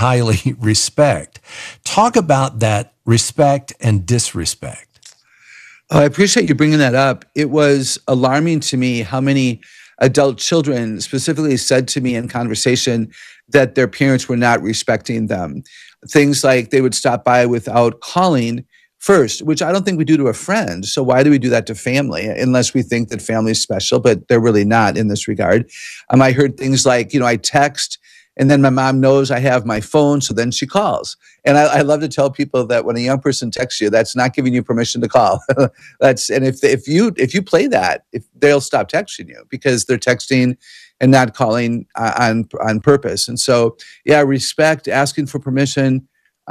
highly respect. Talk about that respect and disrespect. I appreciate you bringing that up. It was alarming to me how many adult children specifically said to me in conversation that their parents were not respecting them. Things like they would stop by without calling first, which I don't think we do to a friend. So why do we do that to family? Unless we think that family is special, but they're really not in this regard. I heard things like, I text and then my mom knows I have my phone, so then she calls. And I love to tell people that when a young person texts you, that's not giving you permission to call. And if you play that, if they'll stop texting you because they're texting and not calling on purpose. And so, respect, asking for permission,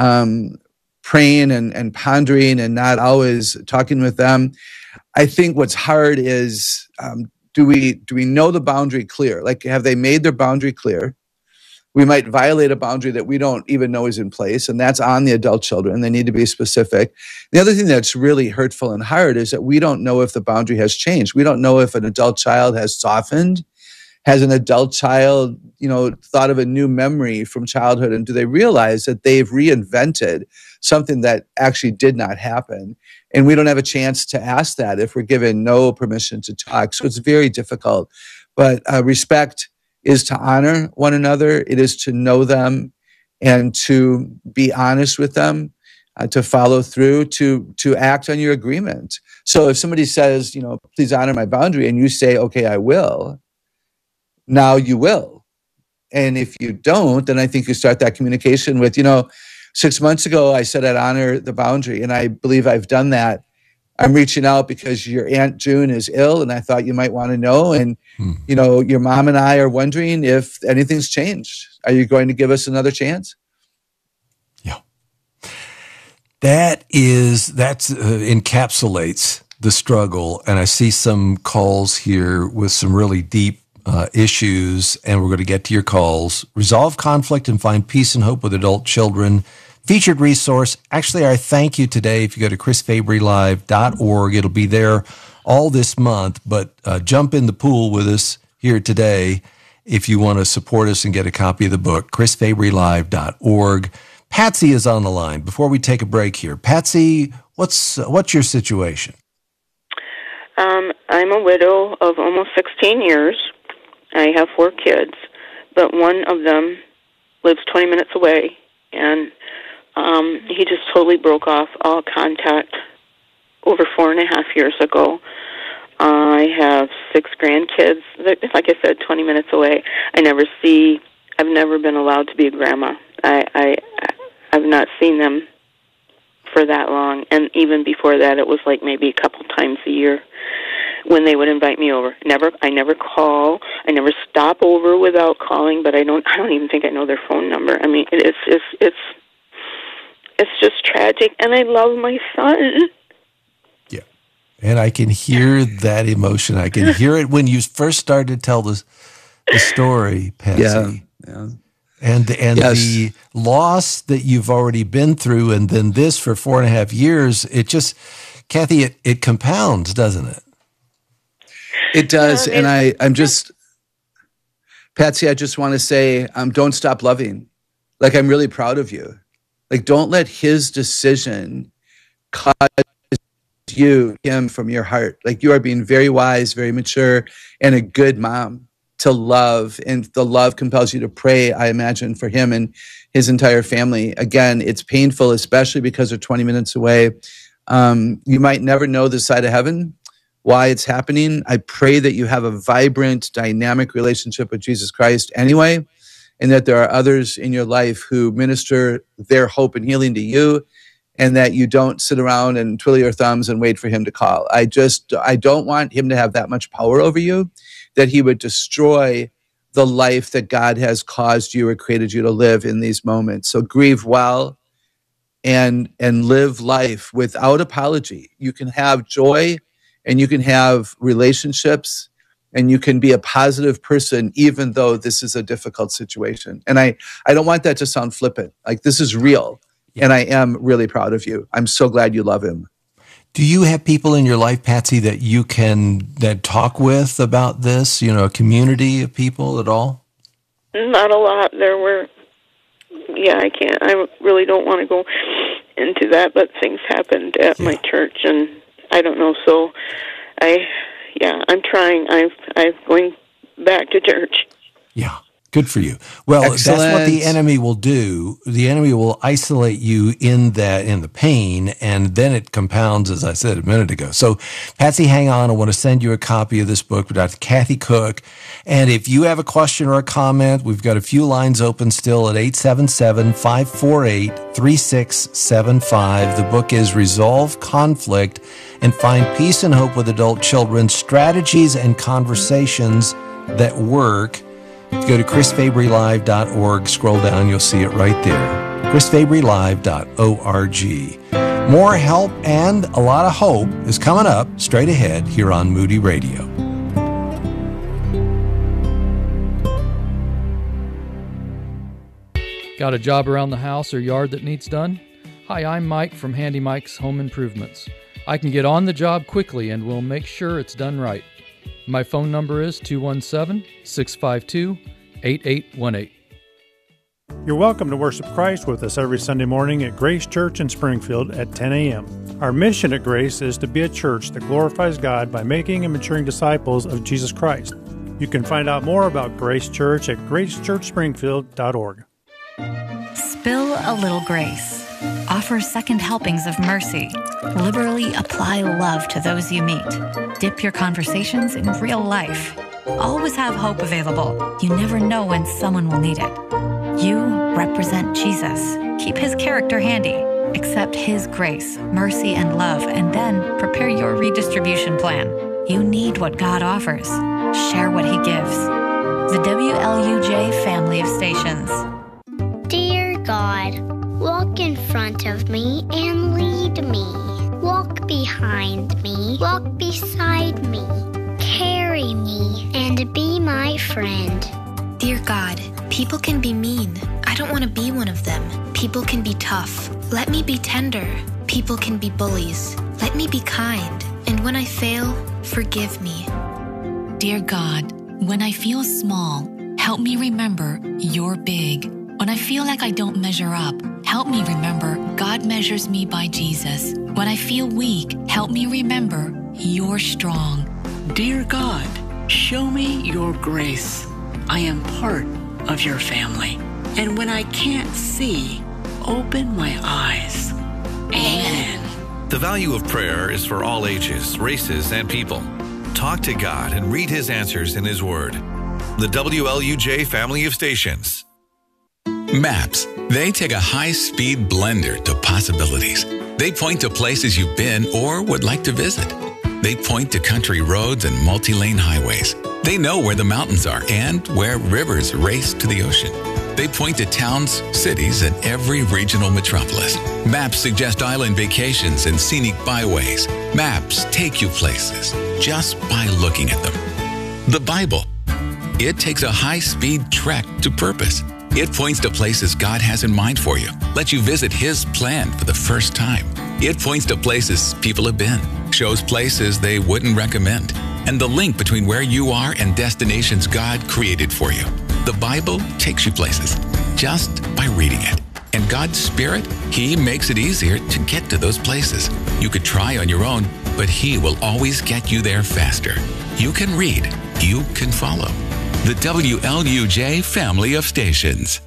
praying and pondering, and not always talking with them. I think what's hard is do we know the boundary clear? Like, have they made their boundary clear? We might violate a boundary that we don't even know is in place, and that's on the adult children. They need to be specific. The other thing that's really hurtful and hard is that we don't know if the boundary has changed. We don't know if an adult child has softened. Has an adult child, thought of a new memory from childhood, and do they realize that they've reinvented something that actually did not happen? And we don't have a chance to ask that if we're given no permission to talk. So it's very difficult. But respect is to honor one another. It is to know them and to be honest with them, to follow through, to act on your agreement. So if somebody says, please honor my boundary, and you say, okay, I will, now you will. And if you don't, then I think you start that communication with, 6 months ago, I said I'd honor the boundary, and I believe I've done that. I'm reaching out because your Aunt June is ill, and I thought you might want to know. And, your mom and I are wondering if anything's changed. Are you going to give us another chance? Yeah. That encapsulates the struggle. And I see some calls here with some really deep issues, and we're going to get to your calls. Resolve conflict and find peace and hope with adult children. Featured resource. Actually, our thank you today, if you go to chrisfabrylive.org, it'll be there all this month, but jump in the pool with us here today if you want to support us and get a copy of the book, chrisfabrylive.org. Patsy is on the line. Before we take a break here, Patsy, what's your situation? I'm a widow of almost 16 years. I have 4 kids, but one of them lives 20 minutes away, and he just totally broke off all contact over 4.5 years ago. I have 6 grandkids, like I said, 20 minutes away. I've never been allowed to be a grandma. I've not seen them for that long, and even before that, it was like maybe a couple times a year when they would invite me over. I never call. I never stop over without calling, but I don't even think I know their phone number. I mean, it's just tragic, and I love my son. Yeah, and I can hear that emotion. I can hear it when you first started to tell the story, Patsy. Yeah. And yes. The loss that you've already been through, and then this for 4.5 years, it just, Kathy, it compounds, doesn't it? It does, and I'm just, Patsy, I just want to say, don't stop loving. Like, I'm really proud of you. Like, don't let his decision cause him from your heart. Like, you are being very wise, very mature, and a good mom to love, and the love compels you to pray, I imagine, for him and his entire family. Again, it's painful, especially because they're 20 minutes away. You might never know this side of heaven, why it's happening. I pray that you have a vibrant, dynamic relationship with Jesus Christ anyway, and that there are others in your life who minister their hope and healing to you, and that you don't sit around and twiddle your thumbs and wait for him to call. I don't want him to have that much power over you, that he would destroy the life that God has caused you or created you to live in these moments. So grieve well and live life without apology. You can have joy, and you can have relationships, and you can be a positive person even though this is a difficult situation. And I don't want that to sound flippant. Like, this is real. Yeah. And I am really proud of you. I'm so glad you love him. Do you have people in your life, Patsy, that talk with about this? A community of people at all? Not a lot. There were I can't. I really don't want to go into that, but things happened at my church, and I don't know. So, I'm trying. I'm going back to church. Yeah. Good for you. Well, Excellent. That's what the enemy will do. The enemy will isolate you in the pain, and then it compounds, as I said a minute ago. So, Patsy, hang on. I want to send you a copy of this book by Dr. Kathy Cook. And if you have a question or a comment, we've got a few lines open still at 877-548-3675. The book is Resolve Conflict and Find Peace and Hope with Adult Children, Strategies and Conversations That Work. If you go to chrisfabrylive.org, scroll down, you'll see it right there. chrisfabrylive.org. More help and a lot of hope is coming up straight ahead here on Moody Radio. Got a job around the house or yard that needs done? Hi, I'm Mike from Handy Mike's Home Improvements. I can get on the job quickly and we'll make sure it's done right. My phone number is 217-652-8818. You're welcome to worship Christ with us every Sunday morning at Grace Church in Springfield at 10 a.m. Our mission at Grace is to be a church that glorifies God by making and maturing disciples of Jesus Christ. You can find out more about Grace Church at gracechurchspringfield.org. Spill a little grace. Offer second helpings of mercy. Liberally apply love to those you meet. Dip your conversations in real life. Always have hope available. You never know when someone will need it. You represent Jesus. Keep his character handy. Accept his grace, mercy, and love, and then prepare your redistribution plan. You need what God offers. Share what he gives. The WLUJ family of stations. Dear God, walk in front of me and lead me. Walk behind me. Walk beside me. Carry me and be my friend. Dear God, people can be mean. I don't want to be one of them. People can be tough. Let me be tender. People can be bullies. Let me be kind. And when I fail, forgive me. Dear God, when I feel small, help me remember you're big. When I feel like I don't measure up, help me remember God measures me by Jesus. When I feel weak, help me remember you're strong. Dear God, show me your grace. I am part of your family. And when I can't see, open my eyes. Amen. The value of prayer is for all ages, races, and people. Talk to God and read his answers in his word. The WLUJ family of stations. Maps. They take a high-speed blender to possibilities. They point to places you've been or would like to visit. They point to country roads and multi-lane highways. They know where the mountains are and where rivers race to the ocean. They point to towns, cities, and every regional metropolis. Maps suggest island vacations and scenic byways. Maps take you places just by looking at them. The Bible. It takes a high-speed trek to purpose. It points to places God has in mind for you, lets you visit his plan for the first time. It points to places people have been, shows places they wouldn't recommend, and the link between where you are and destinations God created for you. The Bible takes you places just by reading it. And God's Spirit, he makes it easier to get to those places. You could try on your own, but he will always get you there faster. You can read, you can follow. The WLUJ family of stations.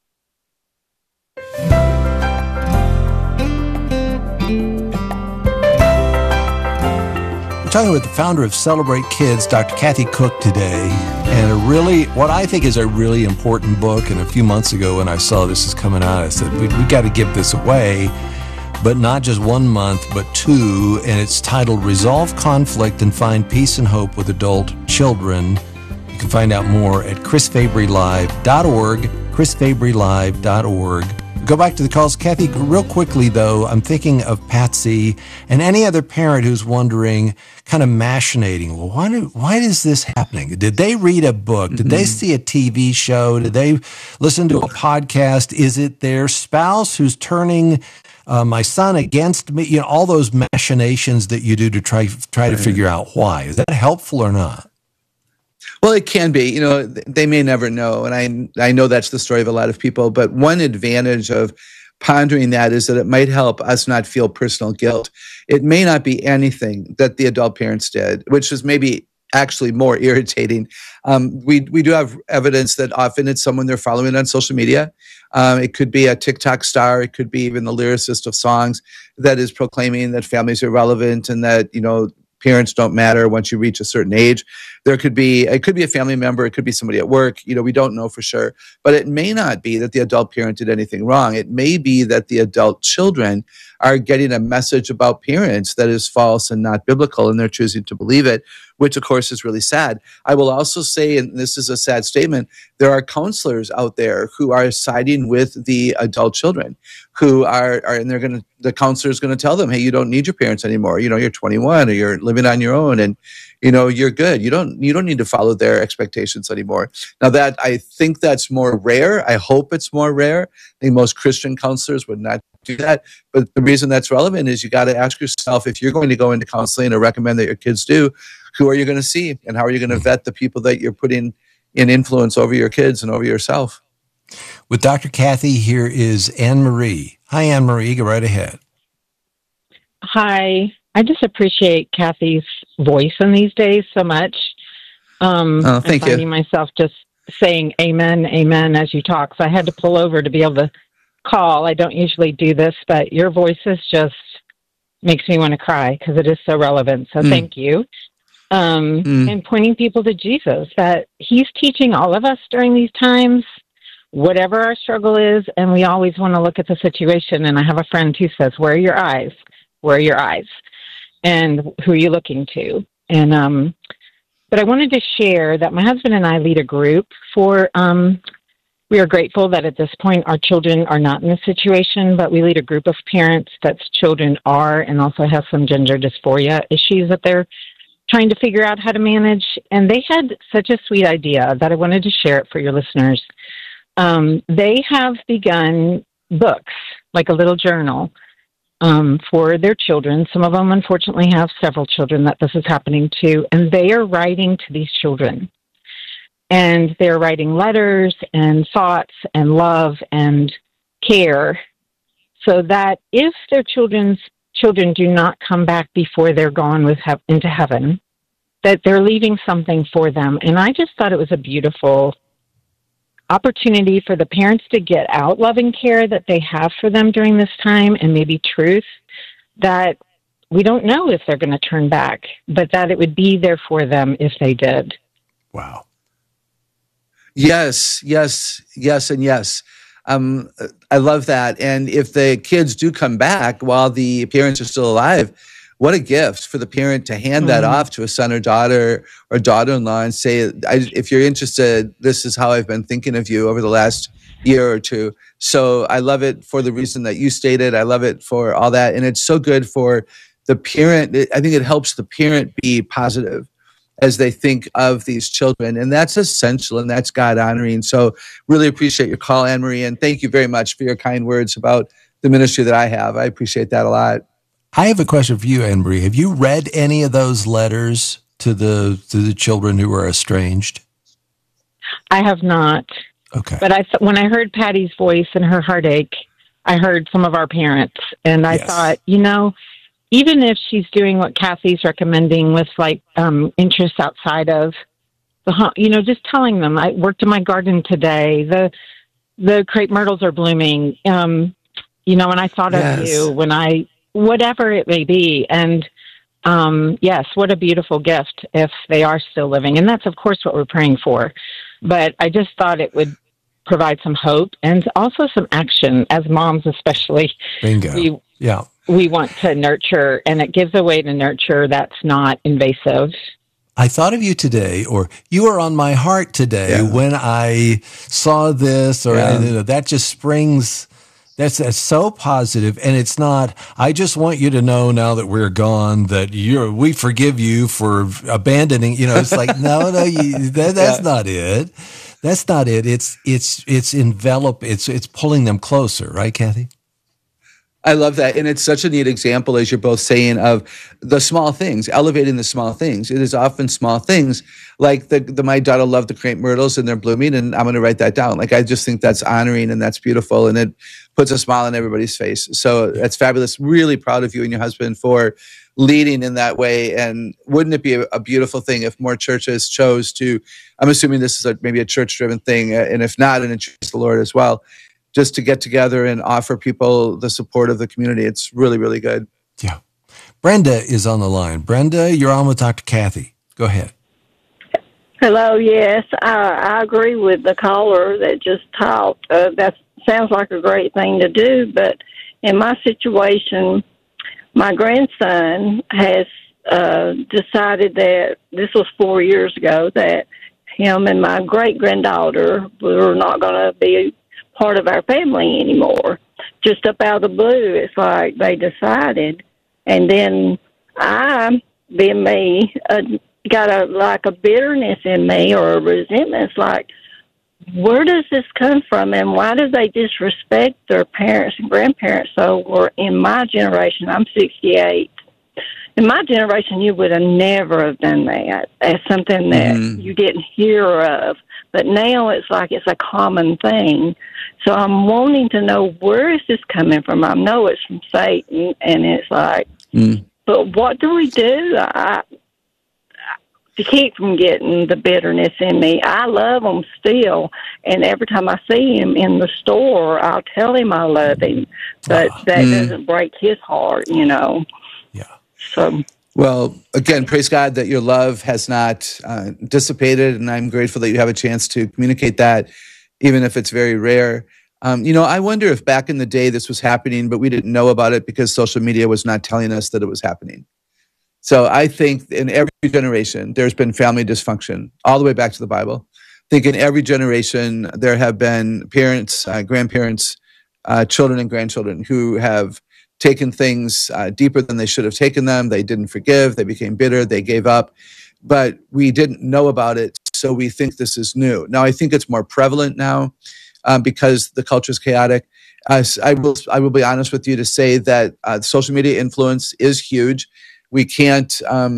We're talking with the founder of Celebrate Kids, Dr. Kathy Cook, today, and what I think is a really important book. And a few months ago when I saw this is coming out, I said, we got to give this away, but not just 1 month, but 2. And it's titled Resolve Conflict and Find Peace and Hope with Adult Children. You can find out more at chrisfabrylive.org, chrisfabrylive.org. Go back to the calls. Kathy, real quickly, though, I'm thinking of Patsy and any other parent who's wondering, kind of machinating, well, why is this happening? Did they read a book? Did they see a TV show? Did they listen to a podcast? Is it their spouse who's turning my son against me? You know, all those machinations that you do to try to figure out why. Is that helpful or not? Well, it can be. You know, they may never know, and I know that's the story of a lot of people. But one advantage of pondering that is that it might help us not feel personal guilt. It may not be anything that the adult parents did, which is maybe actually more irritating. We do have evidence that often it's someone they're following on social media. It could be a TikTok star. It could be even the lyricist of songs that is proclaiming that families are irrelevant and that, you know, parents don't matter once you reach a certain age. It could be a family member. It could be somebody at work. You know, we don't know for sure. But it may not be that the adult parent did anything wrong. It may be that the adult children are getting a message about parents that is false and not biblical, and they're choosing to believe it, which of course is really sad. I will also say, and this is a sad statement, there are counselors out there who are siding with the adult children, who are and the counselor is going to tell them, hey, you don't need your parents anymore. You know, you're 21 or you're living on your own, and you know, you're good. You don't need to follow their expectations anymore. Now that I think that's more rare. I hope it's more rare. I think most Christian counselors would not do that. But the reason that's relevant is you got to ask yourself, if you're going to go into counseling or recommend that your kids do, who are you going to see, and how are you going to vet the people that you're putting in influence over your kids and over yourself? With Dr. Kathy, here is Anne Marie. Hi, Anne Marie. Go right ahead. Hi. I just appreciate Kathy's voice in these days so much. Thank you. I'm finding myself just saying amen, amen as you talk. So I had to pull over to be able to call. I don't usually do this, but your voice is just makes me want to cry because it is so relevant. So thank you. And pointing people to Jesus, that he's teaching all of us during these times, whatever our struggle is, and we always want to look at the situation. And I have a friend who says, where are your eyes? Where are your eyes? And who are you looking to? And but I wanted to share that my husband and I lead a group for, we are grateful that at this point our children are not in this situation, but we lead a group of parents that's children are and also have some gender dysphoria issues that they're trying to figure out how to manage. And they had such a sweet idea that I wanted to share it for your listeners. They have begun books, like a little journal, for their children. Some of them, unfortunately, have several children that this is happening to, and they are writing to these children. And they're writing letters and thoughts and love and care, so that if their children do not come back before they're gone into heaven, that they're leaving something for them. And I just thought it was a beautiful opportunity for the parents to get out loving care that they have for them during this time, and maybe truth that we don't know if they're going to turn back, but that it would be there for them if they did. Wow. Yes, and yes. I love that. And if the kids do come back while the parents are still alive, what a gift for the parent to hand that off to a son or daughter-in-law and say, if you're interested, this is how I've been thinking of you over the last year or two. So I love it for the reason that you stated. I love it for all that. And it's so good for the parent. I think it helps the parent be positive as they think of these children. And that's essential, and that's God-honoring. So really appreciate your call, Anne Marie, and thank you very much for your kind words about the ministry that I have. I appreciate that a lot. I have a question for you, Anne Marie. Have you read any of those letters to the children who were estranged? I have not. Okay. But when I heard Patty's voice and her heartache, I heard some of our parents, and I thought, even if she's doing what Kathy's recommending with like interests outside of the, just telling them, I worked in my garden today. The crepe myrtles are blooming. And I thought of you whatever it may be. And yes, what a beautiful gift if they are still living. And that's of course what we're praying for. But I just thought it would provide some hope and also some action as moms, especially. Bingo. We want to nurture, and it gives a way to nurture that's not invasive. I thought of you today, or you were on my heart today when I saw this, or that just springs. That's so positive, and it's not. I just want you to know now that we're gone that we forgive you for abandoning. It's like no, that's not it. That's not it. It's envelop. It's pulling them closer, right, Kathy? I love that. And it's such a neat example, as you're both saying, of the small things, elevating the small things. It is often small things like my daughter loved the crepe myrtles and they're blooming, and I'm going to write that down. Like, I just think that's honoring and that's beautiful, and it puts a smile on everybody's face. So that's fabulous. Really proud of you and your husband for leading in that way. And wouldn't it be a beautiful thing if more churches chose to, I'm assuming this is maybe a church-driven thing, and if not, and it's the Lord as well, just to get together and offer people the support of the community. It's really, really good. Yeah. Brenda is on the line. Brenda, you're on with Dr. Kathy. Go ahead. Hello, yes. I agree with the caller that just talked. That sounds like a great thing to do, but in my situation, my grandson has decided that, this was 4 years ago, that him and my great-granddaughter were not going to be part of our family anymore. Just up out of the blue, it's like they decided. And then I, being me, got a bitterness in me or a resentment. It's like, where does this come from, and why do they disrespect their parents and grandparents? So in my generation, I'm 68. In my generation, you would have never have done that as something that you didn't hear of. But now it's like it's a common thing. So I'm wanting to know, where is this coming from? I know it's from Satan, and it's like, but what do we do to keep from getting the bitterness in me? I love him still, and every time I see him in the store, I'll tell him I love him, but that doesn't break his heart, Yeah. So, well, again, praise God that your love has not dissipated, and I'm grateful that you have a chance to communicate that, even if it's very rare. I wonder if back in the day this was happening, but we didn't know about it because social media was not telling us that it was happening. So I think in every generation, there's been family dysfunction, all the way back to the Bible. I think in every generation, there have been parents, grandparents, children and grandchildren who have taken things deeper than they should have taken them. They didn't forgive. They became bitter. They gave up. But we didn't know about it, so we think this is new. Now, I think it's more prevalent now because the culture is chaotic. I will be honest with you to say that social media influence is huge. We can't,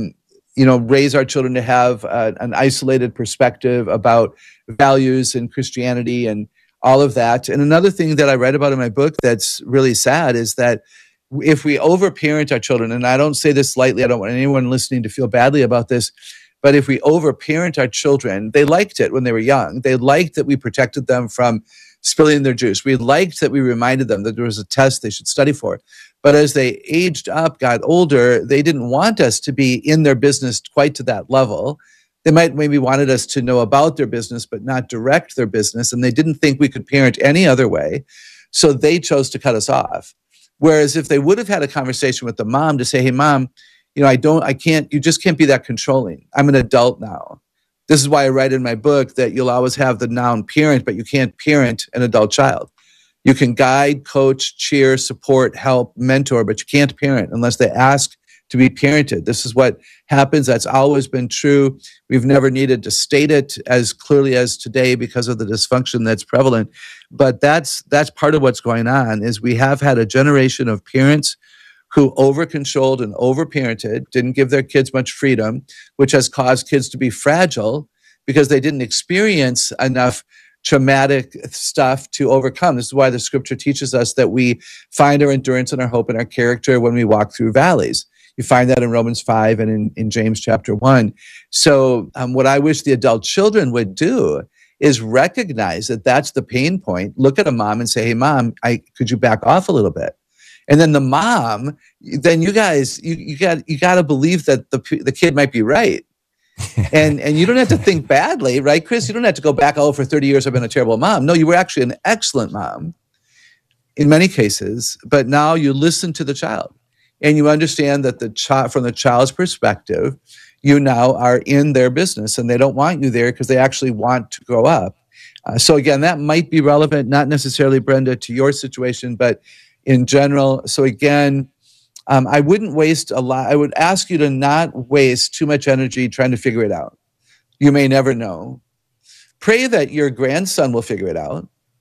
raise our children to have an isolated perspective about values and Christianity and all of that. And another thing that I write about in my book that's really sad is that if we overparent our children, and I don't say this lightly, I don't want anyone listening to feel badly about this, but if we overparent our children, they liked it when they were young. They liked that we protected them from spilling their juice. We liked that we reminded them that there was a test they should study for. But as they aged up, got older, they didn't want us to be in their business quite to that level. They might maybe wanted us to know about their business, but not direct their business. And they didn't think we could parent any other way. So they chose to cut us off. Whereas if they would have had a conversation with the mom to say, hey, mom, you just can't be that controlling. I'm an adult now. This is why I write in my book that you'll always have the noun parent, but you can't parent an adult child. You can guide, coach, cheer, support, help, mentor, but you can't parent unless they ask to be parented. This is what happens. That's always been true. We've never needed to state it as clearly as today because of the dysfunction that's prevalent. But that's part of what's going on, is we have had a generation of parents who over-controlled and over-parented, didn't give their kids much freedom, which has caused kids to be fragile because they didn't experience enough traumatic stuff to overcome. This is why the scripture teaches us that we find our endurance and our hope and our character when we walk through valleys. You find that in Romans 5 and in James chapter 1. So what I wish the adult children would do is recognize that that's the pain point. Look at a mom and say, hey, mom, could you back off a little bit? And then the mom, then you guys, you got to believe that the kid might be right. and you don't have to think badly, right, Chris? You don't have to go back, for 30 years I've been a terrible mom. No, you were actually an excellent mom in many cases, but now you listen to the child and you understand that from the child's perspective, you now are in their business and they don't want you there because they actually want to grow up. So again, that might be relevant, not necessarily, Brenda, to your situation, but in general. So again, I wouldn't waste a lot. I would ask you to not waste too much energy trying to figure it out. You may never know. Pray that your grandson will figure it out.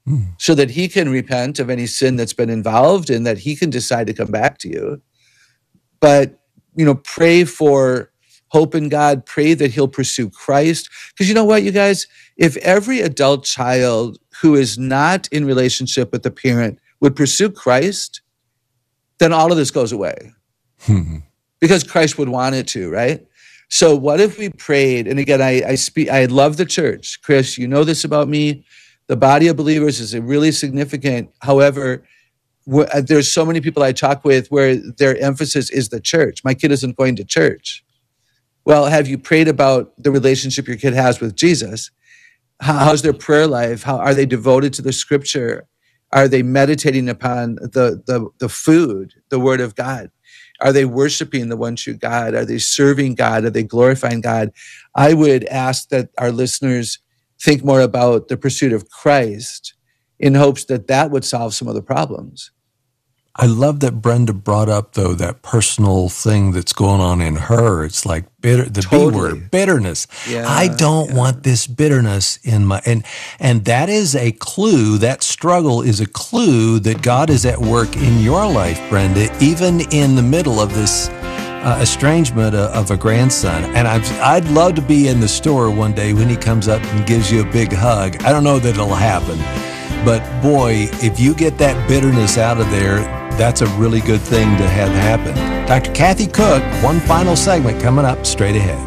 so that he can repent of any sin that's been involved and that he can decide to come back to you. But, pray for hope in God, pray that he'll pursue Christ. Because you know what, you guys, if every adult child who is not in relationship with the parent would pursue Christ, then all of this goes away. Because Christ would want it to, right? So what if we prayed, and again, I love the church. Chris, you know this about me. The body of believers is really significant. However, there's so many people I talk with where their emphasis is the church. My kid isn't going to church. Well, have you prayed about the relationship your kid has with Jesus? How's their prayer life? How are they devoted to the scripture? Are they meditating upon the food, the word of God? Are they worshiping the one true God? Are they serving God? Are they glorifying God? I would ask that our listeners think more about the pursuit of Christ in hopes that that would solve some of the problems. I love that Brenda brought up, though, that personal thing that's going on in her. It's like the B word, bitterness. Yeah, I don't want this bitterness in my, and that is a clue, that struggle is a clue that God is at work in your life, Brenda, even in the middle of this estrangement of a grandson. And I'd love to be in the store one day when he comes up and gives you a big hug. I don't know that it'll happen, but boy, if you get that bitterness out of there, that's a really good thing to have happen. Dr. Kathy Cook, one final segment coming up straight ahead.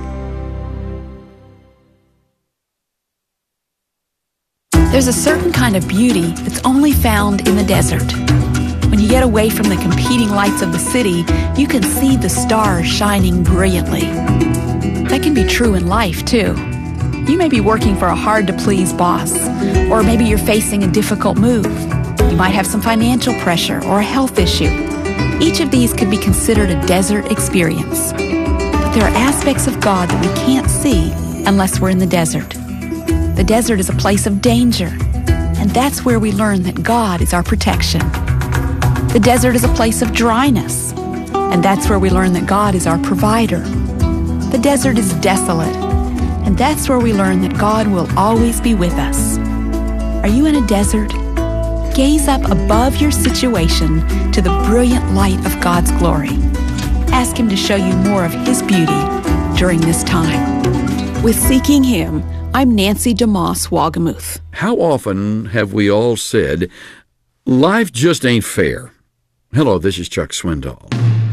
There's a certain kind of beauty that's only found in the desert. When you get away from the competing lights of the city, you can see the stars shining brilliantly. That can be true in life, too. You may be working for a hard-to-please boss, or maybe you're facing a difficult move. You might have some financial pressure or a health issue. Each of these could be considered a desert experience. But there are aspects of God that we can't see unless we're in the desert. The desert is a place of danger, and that's where we learn that God is our protection. The desert is a place of dryness, and that's where we learn that God is our provider. The desert is desolate, and that's where we learn that God will always be with us. Are you in a desert? Gaze up above your situation to the brilliant light of God's glory. Ask Him to show you more of His beauty during this time. With Seeking Him, I'm Nancy DeMoss Wagamuth. How often have we all said, life just ain't fair? Hello, this is Chuck Swindoll.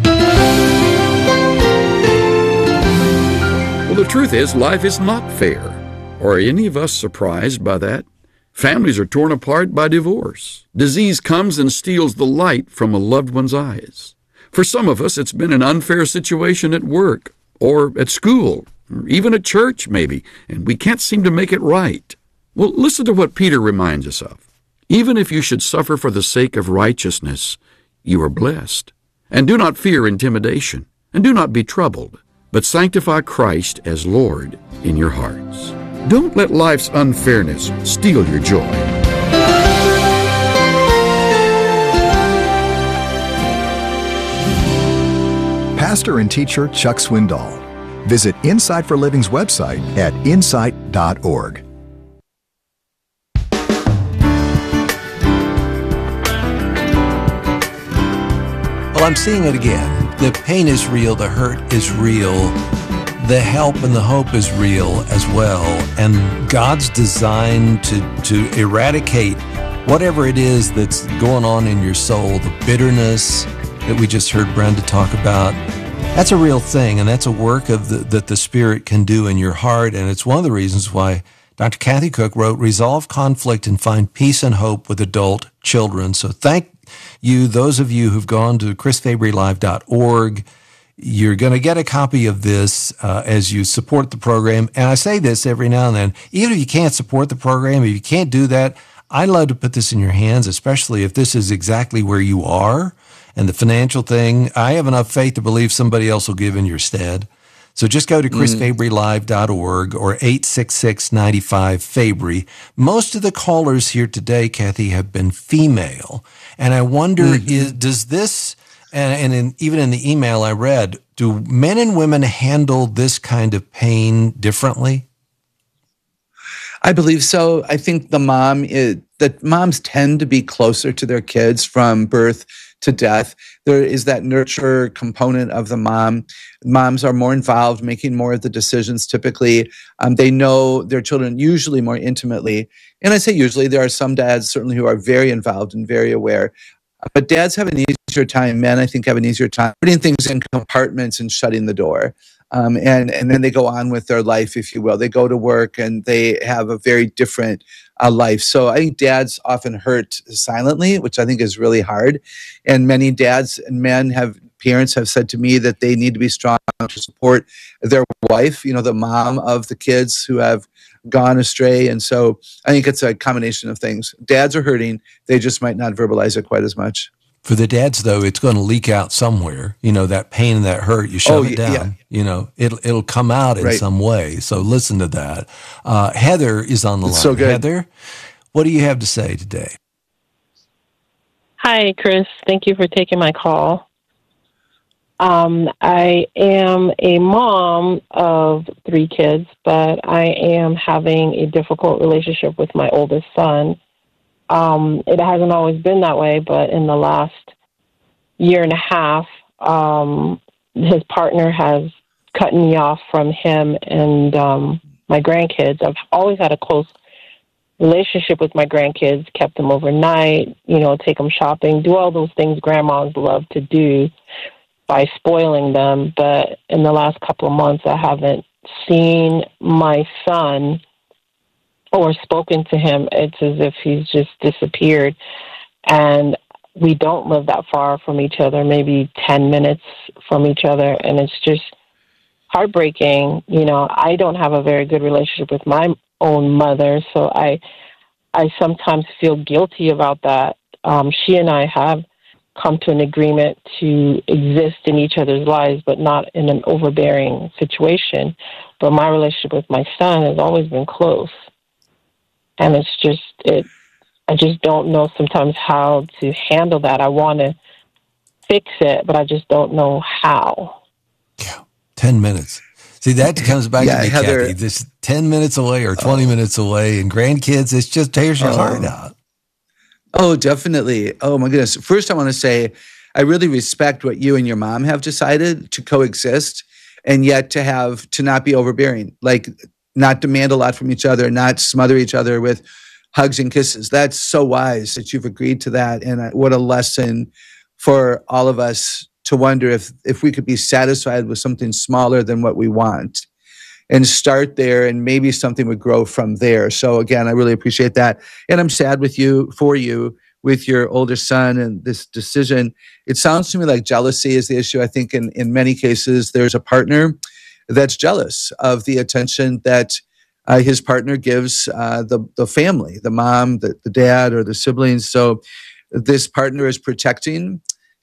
Well, the truth is, life is not fair. Are any of us surprised by that? Families are torn apart by divorce. Disease comes and steals the light from a loved one's eyes. For some of us, it's been an unfair situation at work or at school, or even at church maybe, and we can't seem to make it right. Well, listen to what Peter reminds us of. Even if you should suffer for the sake of righteousness, you are blessed. And do not fear intimidation, and do not be troubled, but sanctify Christ as Lord in your hearts. Don't let life's unfairness steal your joy. Pastor and teacher Chuck Swindoll. Visit Insight for Living's website at insight.org. Well, I'm seeing it again. The pain is real, the hurt is real, the help and the hope is real as well. And God's designed to eradicate whatever it is that's going on in your soul, the bitterness that we just heard Brenda talk about. That's a real thing, and that's a work that the Spirit can do in your heart. And it's one of the reasons why Dr. Kathy Cook wrote, Resolve Conflict and Find Peace and Hope with Adult Children. So thank you, those of you who've gone to chrisfabrylive.org. You're going to get a copy of this as you support the program. And I say this every now and then, even if you can't support the program, if you can't do that, I'd love to put this in your hands, especially if this is exactly where you are. And the financial thing, I have enough faith to believe somebody else will give in your stead. So just go to chrisfabrylive.org or 866-95-FABRY. Most of the callers here today, Kathy, have been female. And I wonder, does this, even in the email I read, do men and women handle this kind of pain differently? I believe so. I think that moms tend to be closer to their kids from birth to death. There is that nurture component of the mom. Moms are more involved, making more of the decisions typically. They know their children usually more intimately. And I say usually, there are some dads certainly who are very involved and very aware. But dads have an easier time. Men, I think, have an easier time putting things in compartments and shutting the door. And then they go on with their life, if you will. They go to work and they have a very different life. So I think dads often hurt silently, which I think is really hard. And many dads and parents have said to me that they need to be strong to support their wife, the mom of the kids who have gone astray. And so I think it's a combination of things. Dads are hurting. They just might not verbalize it quite as much. For the dads, though, it's going to leak out somewhere. That pain and that hurt, you shove it down. Yeah. It'll come out in some way. So listen to that. Heather is on the line. So good. Heather, what do you have to say today? Hi, Chris. Thank you for taking my call. I am a mom of 3 kids, but I am having a difficult relationship with my oldest son. It hasn't always been that way, but in the last year and a half, his partner has cut me off from him and my grandkids. I've always had a close relationship with my grandkids, kept them overnight, take them shopping, do all those things grandmas love to do by spoiling them. But in the last couple of months, I haven't seen my son or spoken to him. It's as if he's just disappeared. And we don't live that far from each other, maybe 10 minutes from each other. And it's just heartbreaking. I don't have a very good relationship with my own mother, so I sometimes feel guilty about that. She and I have come to an agreement to exist in each other's lives, but not in an overbearing situation. But my relationship with my son has always been close. And I just don't know sometimes how to handle that. I want to fix it, but I just don't know how. Yeah, 10 minutes. See, that comes back to me, Heather, Kathy. This 10 minutes away or 20 minutes away, and grandkids, it just tears your heart out. Oh, definitely. Oh, my goodness. First, I want to say I really respect what you and your mom have decided to coexist, and yet to not be overbearing, like not demand a lot from each other, not smother each other with hugs and kisses. That's so wise that you've agreed to that. And what a lesson for all of us to wonder if we could be satisfied with something smaller than what we want and start there, and maybe something would grow from there. So again, I really appreciate that. And I'm sad for you with your older son and this decision. It sounds to me like jealousy is the issue. I think in many cases, there's a partner that's jealous of the attention that his partner gives the family, the mom, the dad, or the siblings. So this partner is protecting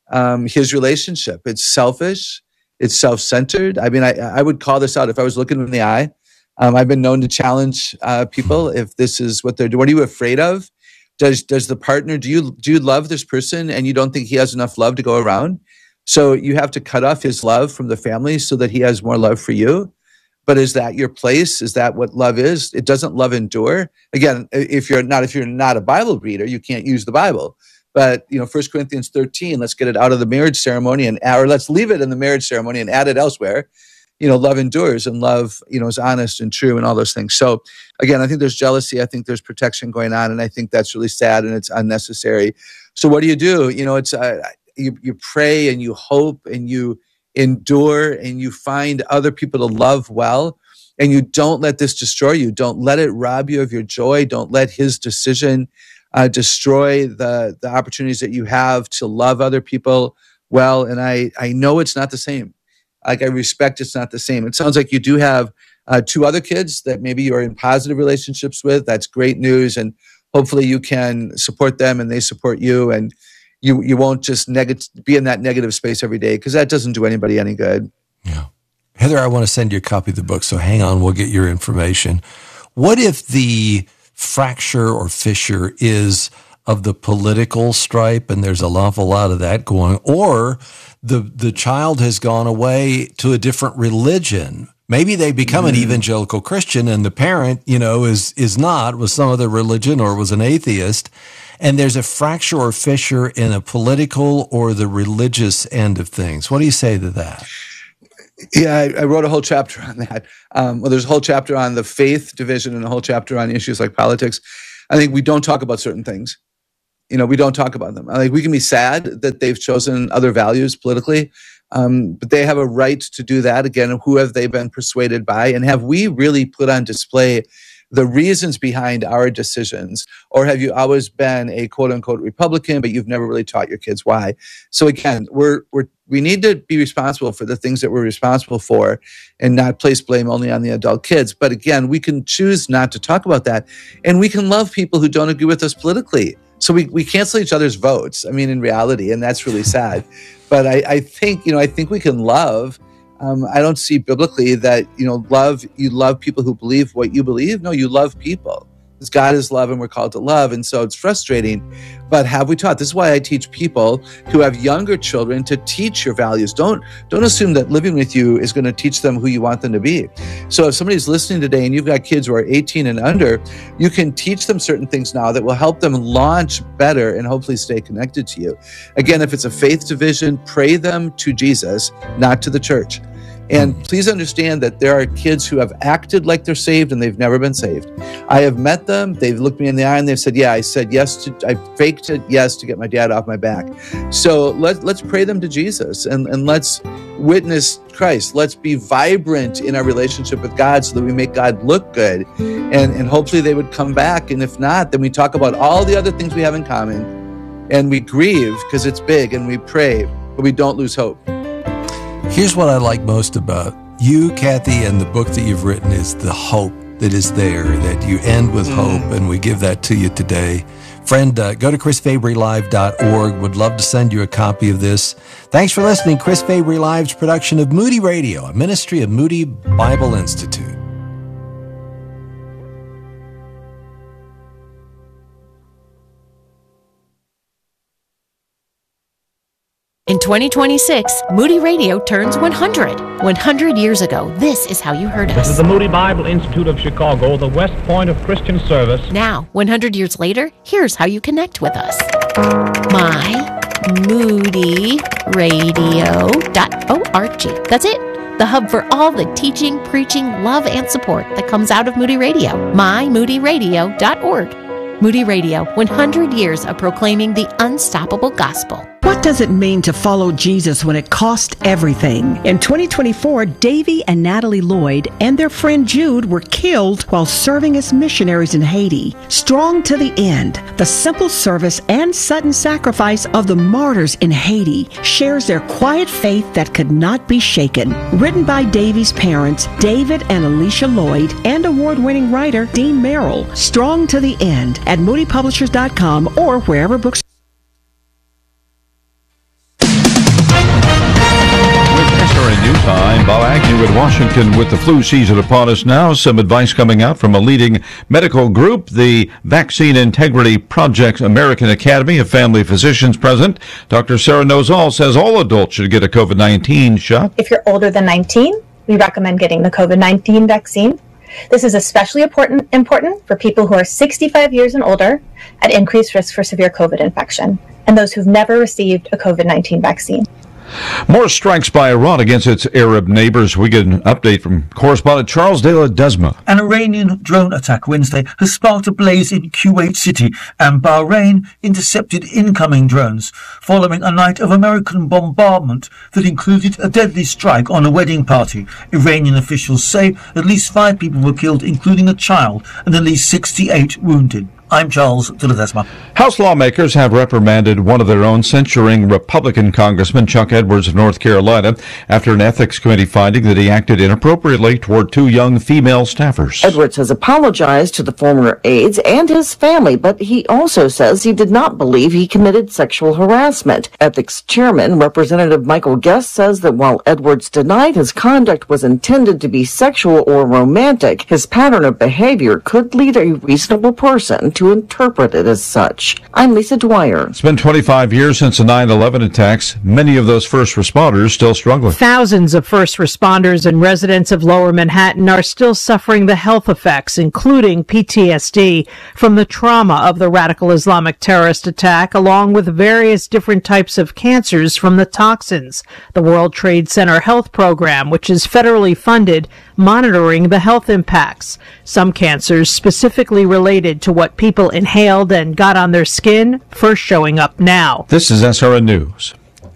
his relationship. It's selfish. It's self-centered. I mean, I would call this out if I was looking in the eye. I've been known to challenge people if this is what they're doing. What are you afraid of? Does the partner, do you love this person and you don't think he has enough love to go around? So you have to cut off his love from the family so that he has more love for you. But is that your place? Is that what love is? It doesn't love endure. Again, if you're not a Bible reader, you can't use the Bible. But 1 Corinthians 13, let's get it out of the marriage ceremony or let's leave it in the marriage ceremony and add it elsewhere. Love endures, and love, is honest and true and all those things. So again, I think there's jealousy. I think there's protection going on, and I think that's really sad and it's unnecessary. So what do? It's you pray and you hope and you endure and you find other people to love well, and you don't let this destroy you. Don't let it rob you of your joy. Don't let his decision destroy the opportunities that you have to love other people well. And I know it's not the same. I respect it's not the same. It sounds like you do have 2 other kids that maybe you're in positive relationships with. That's great news. And hopefully you can support them and they support you, and you won't just be in that negative space every day, because that doesn't do anybody any good. Yeah. Heather, I want to send you a copy of the book, so hang on, we'll get your information. What if the fracture or fissure is of the political stripe, and there's an awful lot of that going, or the child has gone away to a different religion, Maybe they become an evangelical Christian and the parent, is not, was some other religion or was an atheist. And there's a fracture or fissure in a political or the religious end of things. What do you say to that? Yeah, I wrote a whole chapter on that. There's a whole chapter on the faith division and a whole chapter on issues like politics. I think we don't talk about certain things. We don't talk about them. I think we can be sad that they've chosen other values politically, but they have a right to do that. Again, who have they been persuaded by? And have we really put on display the reasons behind our decisions? Or have you always been a quote-unquote Republican, but you've never really taught your kids why? So again, we need to be responsible for the things that we're responsible for and not place blame only on the adult kids. But again, we can choose not to talk about that. And we can love people who don't agree with us politically. So we cancel each other's votes, in reality, and that's really sad. But I think we can love. I don't see biblically that, you love people who believe what you believe. No, you love people. Because God is love and we're called to love. And so it's frustrating. But have we taught? This is why I teach people who have younger children to teach your values. Don't assume that living with you is going to teach them who you want them to be. So if somebody's listening today and you've got kids who are 18 and under, you can teach them certain things now that will help them launch better and hopefully stay connected to you. Again, if it's a faith division, pray them to Jesus, not to the church. And please understand that there are kids who have acted like they're saved and they've never been saved. I have met them. They've looked me in the eye and they've said, yeah, I faked it yes to get my dad off my back. So let's pray them to Jesus and let's witness Christ. Let's be vibrant in our relationship with God so that we make God look good. And hopefully they would come back. And if not, then we talk about all the other things we have in common and we grieve because it's big and we pray, but we don't lose hope. Here's what I like most about you, Kathy, and the book that you've written is the hope that is there, that you end with hope, and we give that to you today. Friend, go to chrisfabrylive.org. Would love to send you a copy of this. Thanks for listening. Chris Fabry Live's production of Moody Radio, a ministry of Moody Bible Institute. In 2026, Moody Radio turns 100. 100 years ago, this is how you heard us. This is the Moody Bible Institute of Chicago, the West Point of Christian service. Now, 100 years later, here's how you connect with us. MyMoodyRadio.org. That's it. The hub for all the teaching, preaching, love, and support that comes out of Moody Radio. MyMoodyRadio.org. Moody Radio, 100 years of proclaiming the unstoppable gospel. What does it mean to follow Jesus when it costs everything? In 2024, Davy and Natalie Lloyd and their friend Jude were killed while serving as missionaries in Haiti. Strong to the end, the simple service and sudden sacrifice of the martyrs in Haiti shares their quiet faith that could not be shaken. Written by Davy's parents, David and Alicia Lloyd, and award-winning writer Dean Merrill. Strong to the end at moodypublishers.com or wherever books. I'm Bob Agnew in Washington with the flu season upon us now. Some advice coming out from a leading medical group, the Vaccine Integrity Project American Academy of Family Physicians president. Dr. Sarah Nozal says all adults should get a COVID-19 shot. If you're older than 19, we recommend getting the COVID-19 vaccine. This is especially important for people who are 65 years and older at increased risk for severe COVID infection and those who've never received a COVID-19 vaccine. More strikes by Iran against its Arab neighbors. We get an update from correspondent Charles De La Desma. An Iranian drone attack Wednesday has sparked a blaze in Kuwait City, and Bahrain intercepted incoming drones following a night of American bombardment that included a deadly strike on a wedding party. Iranian officials say at least 5 people were killed, including a child, and at least 68 wounded. I'm Charles De La Desma. House lawmakers have reprimanded one of their own, censuring Republican Congressman Chuck Edwards of North Carolina after an ethics committee finding that he acted inappropriately toward 2 young female staffers. Edwards has apologized to the former aides and his family, but he also says he did not believe he committed sexual harassment. Ethics chairman Representative Michael Guest says that while Edwards denied his conduct was intended to be sexual or romantic, his pattern of behavior could lead a reasonable person to to interpret it as such. I'm Lisa Dwyer. It's been 25 years since the 9/11 attacks. Many of those first responders still struggling. Thousands of first responders and residents of Lower Manhattan are still suffering the health effects, including PTSD, from the trauma of the radical Islamic terrorist attack, along with various different types of cancers from the toxins. The World Trade Center Health Program, which is federally funded, monitoring the health impacts. Some cancers specifically related to what people inhaled and got on their skin, first showing up now. This is SRN News.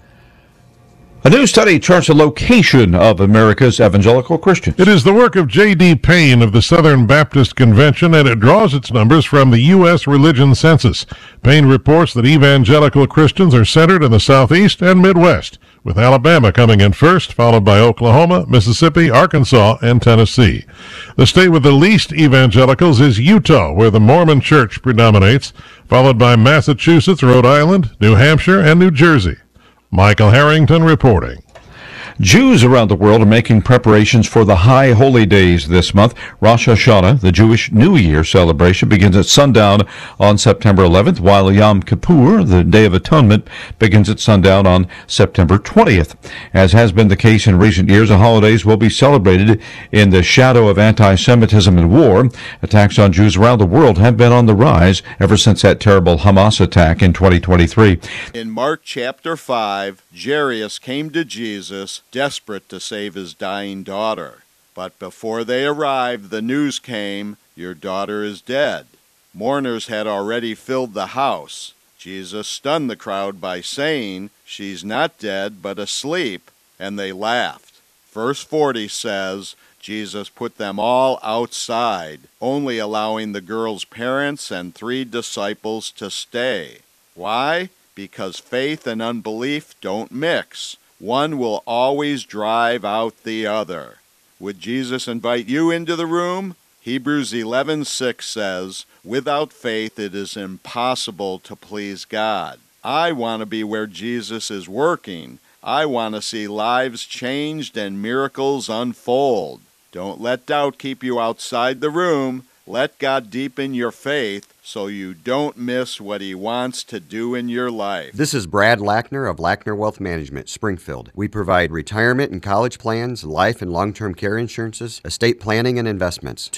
A new study charts the location of America's evangelical Christians. It is the work of J.D. Payne of the Southern Baptist Convention, and it draws its numbers from the U.S. Religion Census. Payne reports that evangelical Christians are centered in the Southeast and Midwest, with Alabama coming in first, followed by Oklahoma, Mississippi, Arkansas, and Tennessee. The state with the least evangelicals is Utah, where the Mormon Church predominates, followed by Massachusetts, Rhode Island, New Hampshire, and New Jersey. Michael Harrington reporting. Jews around the world are making preparations for the high holy days this month. Rosh Hashanah, the Jewish New Year celebration, begins at sundown on September 11th, while Yom Kippur, the Day of Atonement, begins at sundown on September 20th. As has been the case in recent years, the holidays will be celebrated in the shadow of anti-Semitism and war. Attacks on Jews around the world have been on the rise ever since that terrible Hamas attack in 2023. In Mark chapter 5, Jairus came to Jesus, desperate to save his dying daughter. But before they arrived, the news came, "Your daughter is dead." Mourners had already filled the house. Jesus stunned the crowd by saying, "She's not dead, but asleep," and they laughed. Verse 40 says, Jesus put them all outside, only allowing the girl's parents and 3 disciples to stay. Why? Because faith and unbelief don't mix. One will always drive out the other. Would Jesus invite you into the room? Hebrews 11:6 says, "Without faith it is impossible to please God." I want to be where Jesus is working. I want to see lives changed and miracles unfold. Don't let doubt keep you outside the room. Let God deepen your faith so you don't miss what He wants to do in your life. This is Brad Lackner of Lackner Wealth Management, Springfield. We provide retirement and college plans, life and long-term care insurances, estate planning and investments.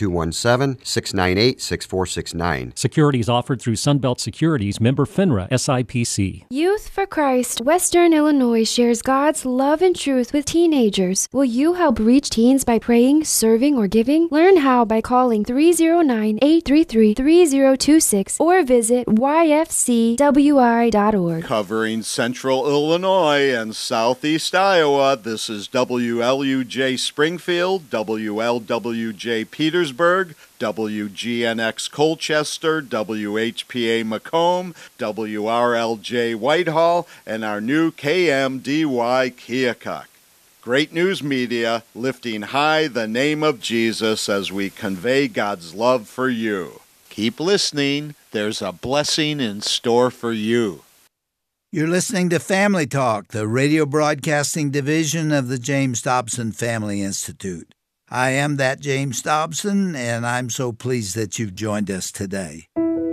217-698-6469. Securities offered through Sunbelt Securities, member FINRA, SIPC. Youth for Christ, Western Illinois shares God's love and truth with teenagers. Will you help reach teens by praying, serving, or giving? Learn how by calling 309-833-3026 or visit yfcwi.org. Covering Central Illinois and Southeast Iowa, this is WLUJ Springfield, WLWJ Petersburg, WGNX Colchester, WHPA Macomb, WRLJ Whitehall, and our new KMDY Keokuk. Great News Media, lifting high the name of Jesus as we convey God's love for you. Keep listening. There's a blessing in store for you. You're listening to Family Talk, the radio broadcasting division of the James Dobson Family Institute. I am that James Dobson, and I'm so pleased that you've joined us today.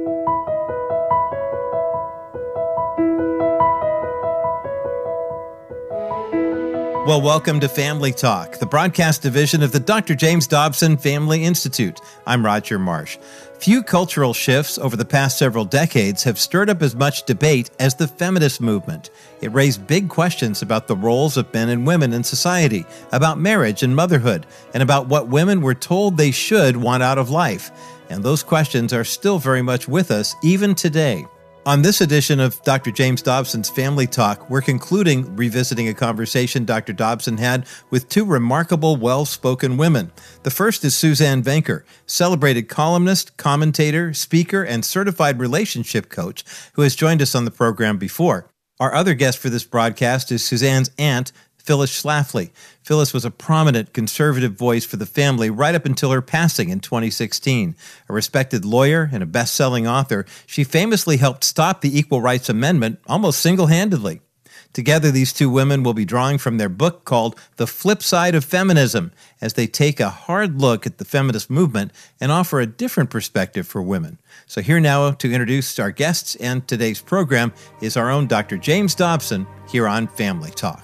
Well, welcome to Family Talk, the broadcast division of the Dr. James Dobson Family Institute. I'm Roger Marsh. Few cultural shifts over the past several decades have stirred up as much debate as the feminist movement. It raised big questions about the roles of men and women in society, about marriage and motherhood, and about what women were told they should want out of life. And those questions are still very much with us even today. On this edition of Dr. James Dobson's Family Talk, we're concluding revisiting a conversation Dr. Dobson had with 2 remarkable, well-spoken women. The first is Suzanne Venker, celebrated columnist, commentator, speaker, and certified relationship coach, who has joined us on the program before. Our other guest for this broadcast is Suzanne's aunt, Phyllis Schlafly. Phyllis was a prominent conservative voice for the family right up until her passing in 2016. A respected lawyer and a best-selling author, she famously helped stop the Equal Rights Amendment almost single-handedly. Together, these two women will be drawing from their book called The Flip Side of Feminism, as they take a hard look at the feminist movement and offer a different perspective for women. So here now to introduce our guests and today's program is our own Dr. James Dobson here on Family Talk.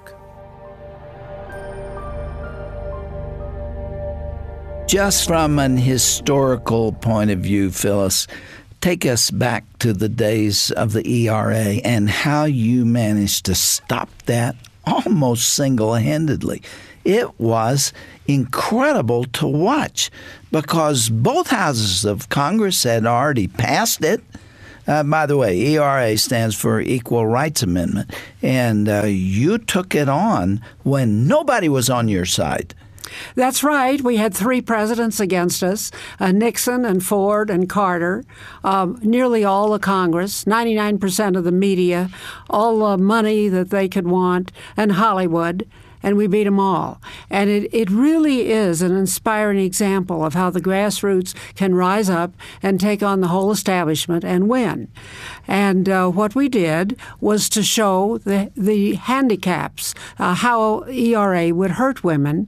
Just from an historical point of view, Phyllis, take us back to the days of the ERA and how you managed to stop that almost single-handedly. It was incredible to watch because both houses of Congress had already passed it. By the way, ERA stands for Equal Rights Amendment, and you took it on when nobody was on your side. That's right. We had three presidents against us, Nixon and Ford and Carter, nearly all of Congress, 99% of the media, all the money that they could want, and Hollywood. And we beat them all. And it really is an inspiring example of how the grassroots can rise up and take on the whole establishment and win. And what we did was to show the handicaps, how ERA would hurt women.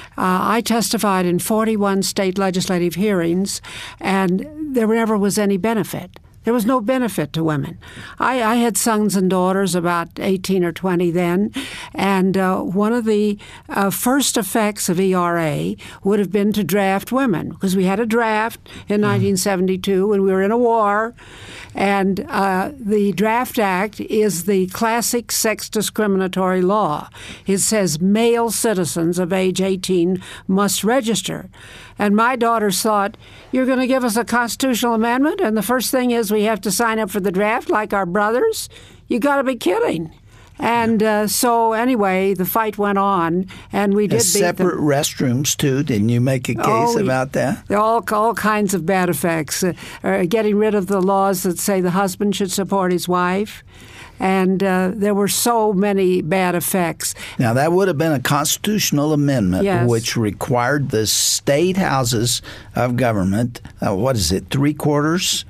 I testified in 41 state legislative hearings, and there never was any benefit. There was no benefit to women. I had sons and daughters about 18 or 20 then, and one of the first effects of ERA would have been to draft women, because we had a draft in 1972 when we were in a war, and the Draft Act is the classic sex discriminatory law. It says male citizens of age 18 must register. And my daughters thought, you're going to give us a constitutional amendment, and the first thing is we have to sign up for the draft like our brothers? You got to be kidding. And so anyway, the fight went on, and we did beat separate them. Restrooms, too. Didn't you make a case about that? There are all kinds of bad effects. Getting rid of the laws that say the husband should support his wife. And there were so many bad effects. Now, that would have been a constitutional amendment, yes, which required the state houses of government, three-quarters?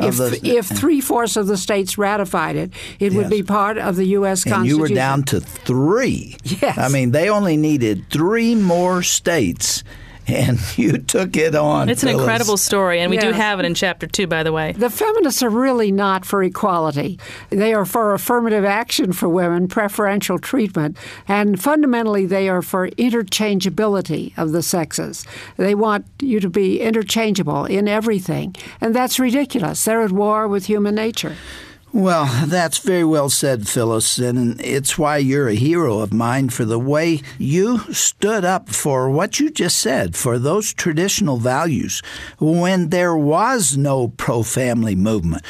If three-fourths of the states ratified it, it would be part of the U.S. Constitution. And you were down to three. Yes. I mean, they only needed three more states, and you took it on. It's an incredible story, and we do have it in Chapter 2, by the way. The feminists are really not for equality. They are for affirmative action for women, preferential treatment, and fundamentally they are for interchangeability of the sexes. They want you to be interchangeable in everything, and that's ridiculous. They're at war with human nature. Well, that's very well said, Phyllis, and it's why you're a hero of mine for the way you stood up for what you just said, for those traditional values when there was no pro-family movement.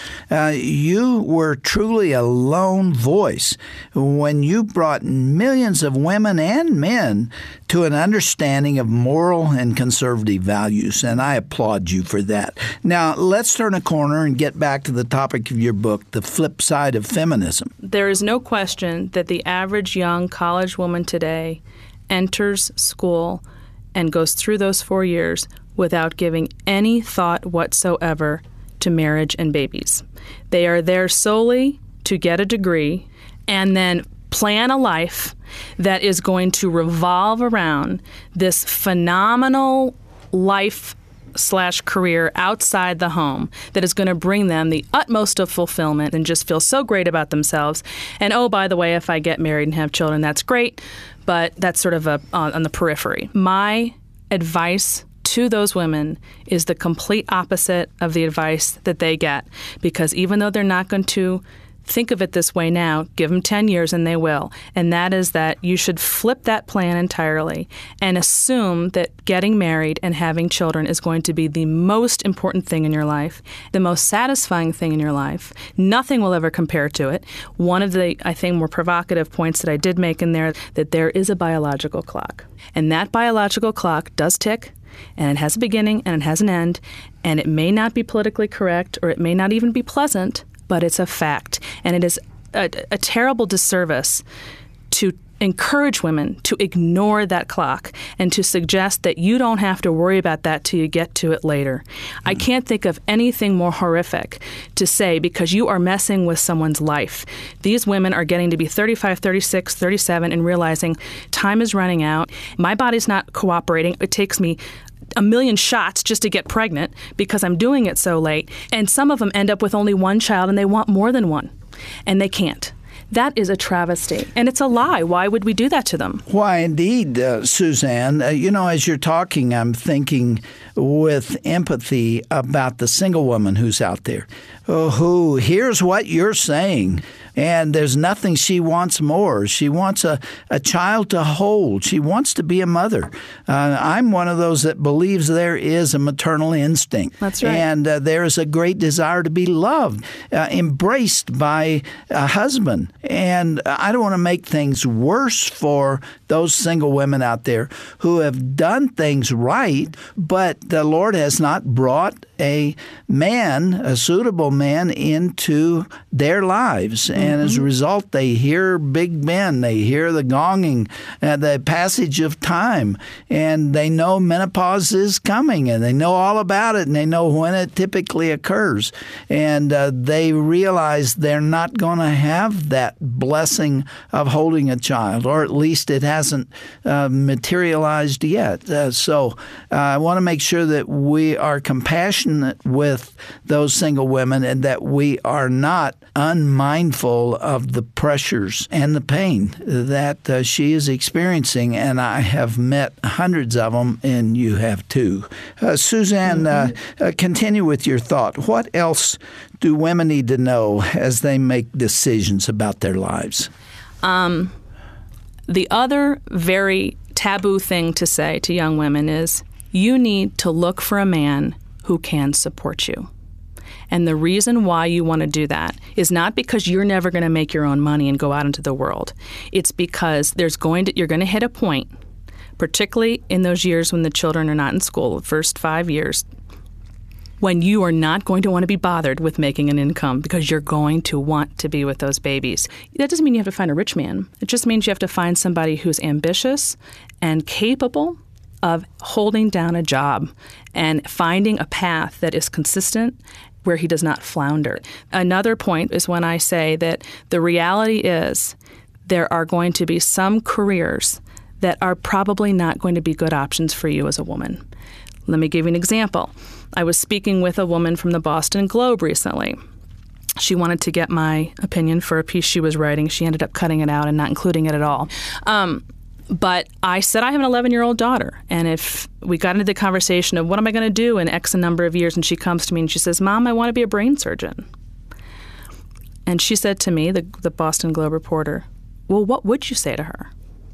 You were truly a lone voice when you brought millions of women and men to an understanding of moral and conservative values, and I applaud you for that. Now, let's turn a corner and get back to the topic of your book, The Flip Side of Feminism. There is no question that the average young college woman today enters school and goes through those 4 years without giving any thought whatsoever to marriage and babies. They are there solely to get a degree and then plan a life that is going to revolve around this phenomenal life/career outside the home that is going to bring them the utmost of fulfillment and just feel so great about themselves. And oh, by the way, if I get married and have children, that's great, but that's sort of on the periphery. My advice to those women is the complete opposite of the advice that they get, because even though they're not going to think of it this way now, give them 10 years and they will. And that is that you should flip that plan entirely and assume that getting married and having children is going to be the most important thing in your life, the most satisfying thing in your life. Nothing will ever compare to it. One of the, I think, more provocative points that I did make in there, that there is a biological clock. And that biological clock does tick, and it has a beginning and it has an end, and it may not be politically correct or it may not even be pleasant, but it's a fact. And it is a terrible disservice to encourage women to ignore that clock and to suggest that you don't have to worry about that till you get to it later. I can't think of anything more horrific to say, because you are messing with someone's life. These women are getting to be 35, 36, 37 and realizing time is running out. My body's not cooperating. It takes me a million shots just to get pregnant because I'm doing it so late. And some of them end up with only one child and they want more than one, and they can't. That is a travesty, and it's a lie. Why would we do that to them? Why, indeed, Suzanne. As you're talking, I'm thinking with empathy about the single woman who's out there who hears what you're saying, and there's nothing she wants more. She wants a child to hold. She wants to be a mother. I'm one of those that believes there is a maternal instinct. That's right. And there is a great desire to be loved, embraced by a husband. And I don't want to make things worse for those single women out there who have done things right, but the Lord has not brought a man, a suitable man, into their lives. And as a result, they hear Big Ben, they hear the gonging, the passage of time, and they know menopause is coming, and they know all about it, and they know when it typically occurs. And they realize they're not going to have that blessing of holding a child, or at least it hasn't materialized yet. So I want to make sure that we are compassionate with those single women and that we are not unmindful of the pressures and the pain that she is experiencing. And I have met hundreds of them, and you have too. Suzanne, continue with your thought. What else do women need to know as they make decisions about their lives? The other very taboo thing to say to young women is you need to look for a man who can support you. And the reason why you want to do that is not because you're never going to make your own money and go out into the world. It's because you're going to hit a point, particularly in those years when the children are not in school, the first 5 years, when you are not going to want to be bothered with making an income because you're going to want to be with those babies. That doesn't mean you have to find a rich man. It just means you have to find somebody who's ambitious and capable of holding down a job and finding a path that is consistent where he does not flounder. Another point is when I say that the reality is there are going to be some careers that are probably not going to be good options for you as a woman. Let me give you an example. I was speaking with a woman from the Boston Globe recently. She wanted to get my opinion for a piece she was writing. She ended up cutting it out and not including it at all. But I said I have an 11-year-old daughter, and if we got into the conversation of what am I going to do in X number of years, and she comes to me and she says, Mom, I want to be a brain surgeon. And she said to me, the Boston Globe reporter, well, what would you say to her?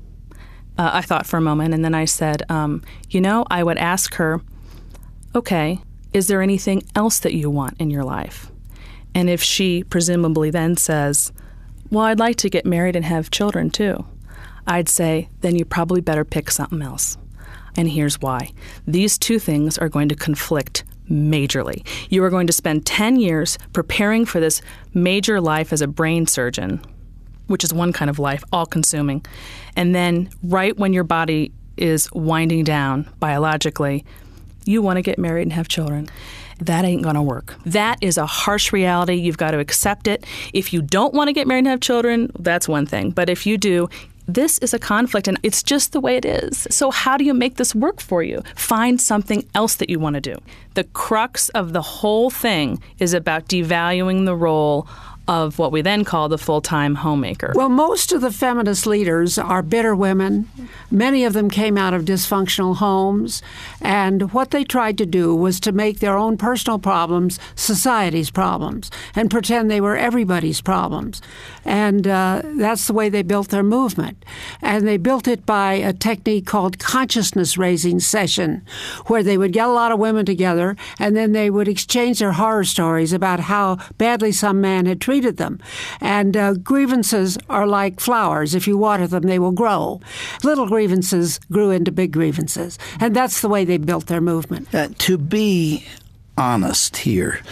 I thought for a moment, and then I said, I would ask her, okay, is there anything else that you want in your life? And if she presumably then says, well, I'd like to get married and have children too, I'd say, then you probably better pick something else. And here's why. These two things are going to conflict majorly. You are going to spend 10 years preparing for this major life as a brain surgeon, which is one kind of life, all-consuming. And then right when your body is winding down biologically, you want to get married and have children. That ain't going to work. That is a harsh reality. You've got to accept it. If you don't want to get married and have children, that's one thing. But if you do, this is a conflict, and it's just the way it is. So how do you make this work for you? Find something else that you want to do. The crux of the whole thing is about devaluing the role of what we then call the full-time homemaker. Well, most of the feminist leaders are bitter women. Many of them came out of dysfunctional homes, and what they tried to do was to make their own personal problems society's problems and pretend they were everybody's problems. And that's the way they built their movement. And they built it by a technique called consciousness-raising session, where they would get a lot of women together, and then they would exchange their horror stories about how badly some man had treated them. And grievances are like flowers. If you water them, they will grow. Little grievances grew into big grievances. And that's the way they built their movement. To be honest here.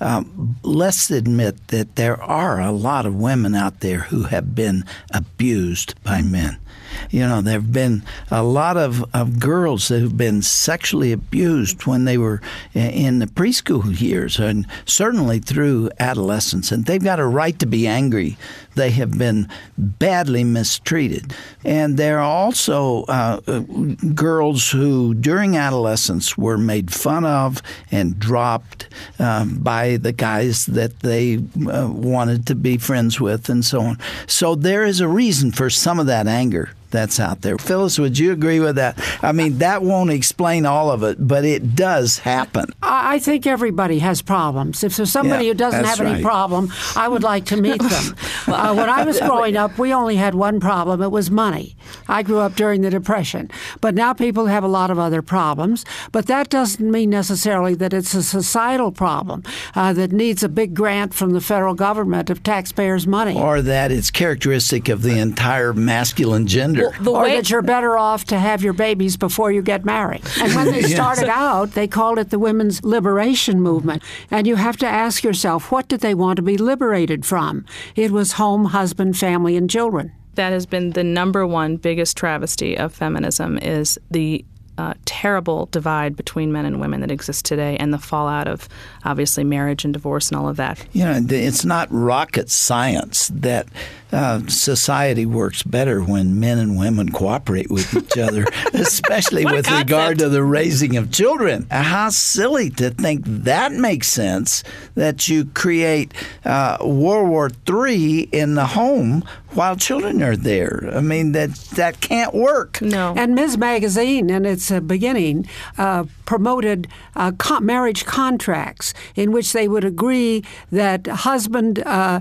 Let's admit that there are a lot of women out there who have been abused by men. You know, there have been a lot of girls that have been sexually abused when they were in the preschool years and certainly through adolescence. And they've got a right to be angry. They have been badly mistreated. And there are also girls who, during adolescence, were made fun of and dropped by the guys that they wanted to be friends with and so on. So there is a reason for some of that anger that's out there. Phyllis, would you agree with that? I mean, that won't explain all of it, but it does happen. I think everybody has problems. If there's somebody who doesn't have any problem, I would like to meet them. When I was growing up, we only had one problem. It was money. I grew up during the Depression. But now people have a lot of other problems. But that doesn't mean necessarily that it's a societal problem that needs a big grant from the federal government of taxpayers' money. Or that it's characteristic of the entire masculine gender. Or that you're better off to have your babies before you get married. And when they started out, they called it the women's liberation movement. And you have to ask yourself, what did they want to be liberated from? It was home, husband, family, and children. That has been the number one biggest travesty of feminism, is the terrible divide between men and women that exists today and the fallout of, obviously, marriage and divorce and all of that. You know, it's not rocket science that society works better when men and women cooperate with each other, especially with regard to the raising of children. How silly to think that makes sense, that you create World War III in the home while children are there. I mean, that can't work. No. And Ms. Magazine, in its beginning, promoted marriage contracts in which they would agree that husband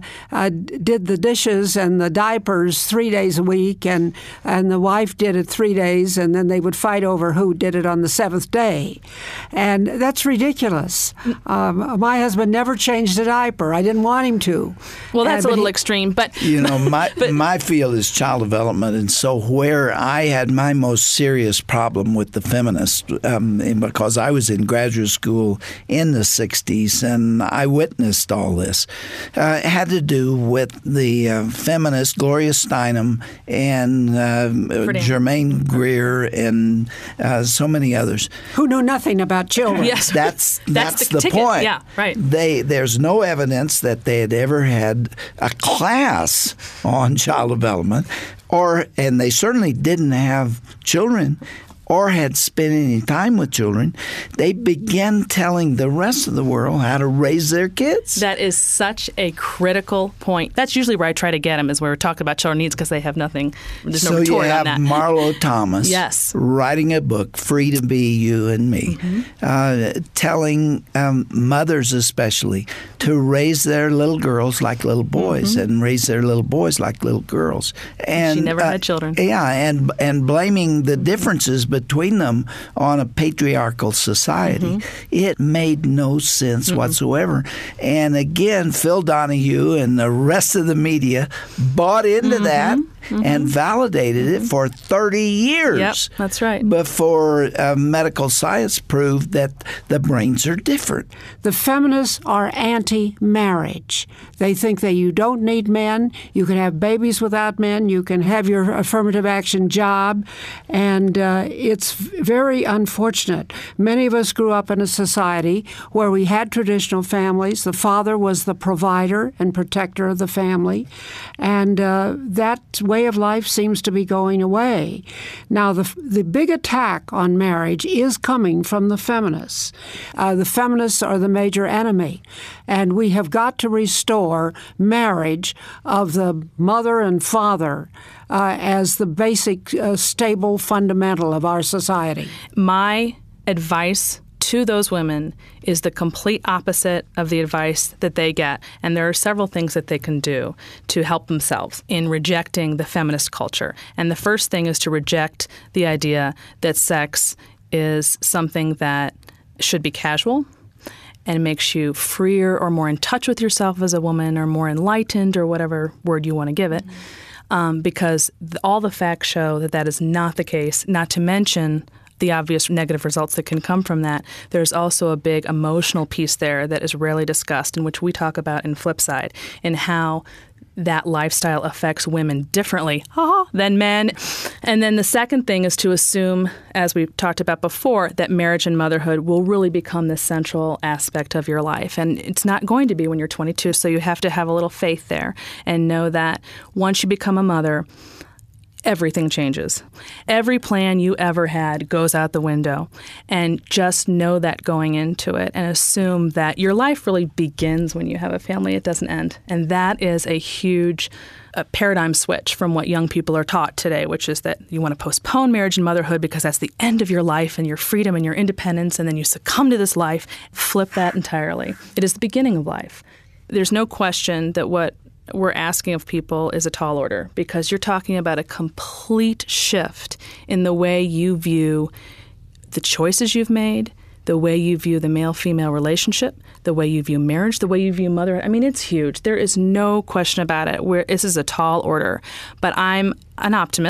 did the dishes and the diapers 3 days a week, and the wife did it 3 days, and then they would fight over who did it on the seventh day. And that's ridiculous. My husband never changed a diaper. I didn't want him to. Well, that's a little extreme, but... You know, my field is child development, and so where I had my most serious problem with the feminists, because I was in graduate school in the 60s, and I witnessed all this, had to do with the feminist Gloria Steinem and Germaine Greer and so many others. Who knew nothing about children. Yes. That's the point. Yeah, right. There's no evidence that they had ever had a class on child development, and they certainly didn't have children or had spent any time with children. They began telling the rest of the world how to raise their kids. That is such a critical point. That's usually where I try to get them, is where we're talking about children needs, because they have nothing. There's no retort on that. So you have Marlo Thomas writing a book, Free to Be You and Me, telling mothers especially to raise their little girls like little boys and raise their little boys like little girls. And she never had children. Yeah, and blaming the differences between them on a patriarchal society. It made no sense whatsoever. And again, Phil Donahue and the rest of the media bought into that and validated it for 30 years. Yep, that's right. Before medical science proved that the brains are different. The feminists are anti-marriage. They think that you don't need men, you can have babies without men, you can have your affirmative action job, and it's very unfortunate. Many of us grew up in a society where we had traditional families. The father was the provider and protector of the family, and that way of life seems to be going away. Now, the big attack on marriage is coming from the feminists. The feminists are the major enemy, and we have got to restore marriage of the mother and father as the basic stable fundamental of our society. My advice to those women is the complete opposite of the advice that they get. And there are several things that they can do to help themselves in rejecting the feminist culture. And the first thing is to reject the idea that sex is something that should be casual and makes you freer or more in touch with yourself as a woman or more enlightened or whatever word you want to give it. Because all the facts show that that is not the case, not to mention the obvious negative results that can come from that, there's also a big emotional piece there that is rarely discussed, in which we talk about in Flipside, and how that lifestyle affects women differently than men. And then the second thing is to assume, as we talked about before, that marriage and motherhood will really become the central aspect of your life. And it's not going to be when you're 22, so you have to have a little faith there and know that once you become a mother, everything changes. Every plan you ever had goes out the window, and just know that going into it, and assume that your life really begins when you have a family. It doesn't end. And that is a huge paradigm switch from what young people are taught today, which is that you want to postpone marriage and motherhood because that's the end of your life and your freedom and your independence, and then you succumb to this life. Flip that entirely. It is the beginning of life. There's no question that what we're asking of people is a tall order, because you're talking about a complete shift in the way you view the choices you've made, the way you view the male-female relationship, the way you view marriage, the way you view motherhood. I mean, it's huge. There is no question about it. This is a tall order. But I'm an optimist.